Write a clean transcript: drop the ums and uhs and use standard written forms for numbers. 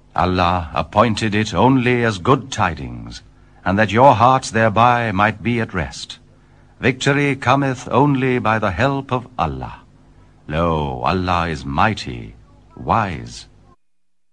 Allah appointed it only as good tidings, and that your hearts thereby might be at rest. Victory cometh only by the help of Allah. Lo, Allah is mighty, wise.